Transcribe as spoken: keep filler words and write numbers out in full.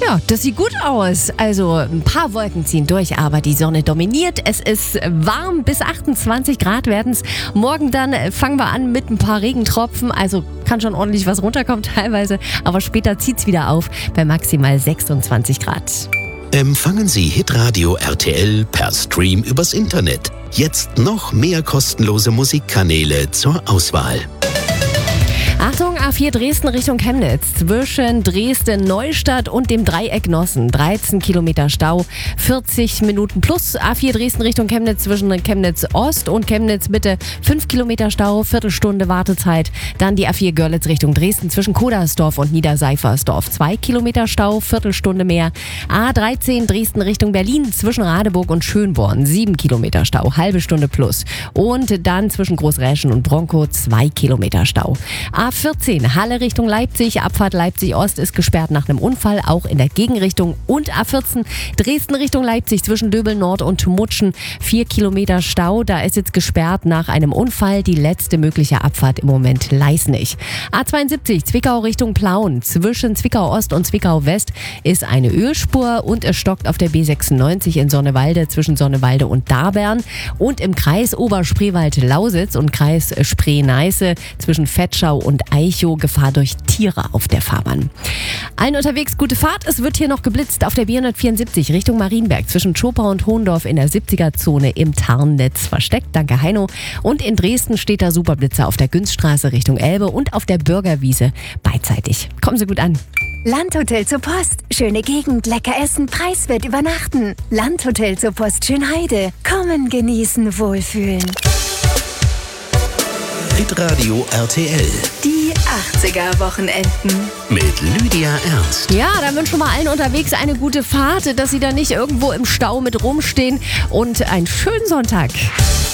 Ja, das sieht gut aus. Also ein paar Wolken ziehen durch, aber die Sonne dominiert. Es ist warm, bis achtundzwanzig Grad werden es. Morgen dann fangen wir an mit ein paar Regentropfen. Also kann schon ordentlich was runterkommen teilweise. Aber später zieht es wieder auf bei maximal sechsundzwanzig Grad. Empfangen Sie Hitradio R T L per Stream übers Internet. Jetzt noch mehr kostenlose Musikkanäle zur Auswahl. Achtung, A vier Dresden Richtung Chemnitz. Zwischen Dresden-Neustadt und dem Dreieck Nossen. dreizehn Kilometer Stau, vierzig Minuten plus. A vier Dresden Richtung Chemnitz zwischen Chemnitz Ost und Chemnitz Mitte. fünf Kilometer Stau, Viertelstunde Wartezeit. Dann die A vier Görlitz Richtung Dresden zwischen Kodersdorf und Niederseifersdorf. zwei Kilometer Stau, Viertelstunde mehr. A dreizehn Dresden Richtung Berlin zwischen Radeburg und Schönborn. sieben Kilometer Stau, halbe Stunde plus. Und dann zwischen Großräschen und Bronkow zwei Kilometer Stau. A vierzehn Halle Richtung Leipzig, Abfahrt Leipzig Ost ist gesperrt nach einem Unfall, auch in der Gegenrichtung. Und A vierzehn Dresden Richtung Leipzig zwischen Döbel Nord und Mutschen, vier Kilometer Stau. Da ist jetzt gesperrt nach einem Unfall. Die letzte mögliche Abfahrt im Moment Leisnig. A zweiundsiebzig Zwickau Richtung Plauen zwischen Zwickau Ost und Zwickau West ist eine Ölspur und es stockt auf der B sechsundneunzig in Sonnewalde zwischen Sonnewalde und Darbern. Und im Kreis Oberspreewald-Lausitz und Kreis Spree-Neiße zwischen Vetschau und Eichow Gefahr durch Tiere auf der Fahrbahn. Allen unterwegs gute Fahrt. Es wird hier noch geblitzt auf der B hundertvierundsiebzig Richtung Marienberg zwischen Schopau und Hohendorf in der siebziger-Zone im Tarnnetz versteckt. Danke, Heino. Und in Dresden steht der Superblitzer auf der Günststraße Richtung Elbe und auf der Bürgerwiese beidseitig. Kommen Sie gut an. Landhotel zur Post. Schöne Gegend, lecker essen, preiswert übernachten. Landhotel zur Post Schönheide. Kommen, genießen, wohlfühlen. Hitradio R T L. Die achtziger-Wochenenden. Mit Lydia Ernst. Ja, dann wünschen wir allen unterwegs eine gute Fahrt, dass Sie da nicht irgendwo im Stau mit rumstehen und einen schönen Sonntag.